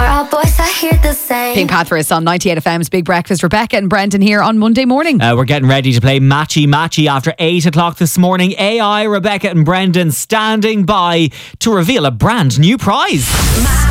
Are all boys I hear the same? Pink Pathras on 98 FM's Big Breakfast. Rebecca and Brendan here on Monday morning. We're getting ready to play Matchy Matchy after 8 o'clock this morning. AI, Rebecca and Brendan standing by to reveal a brand new prize.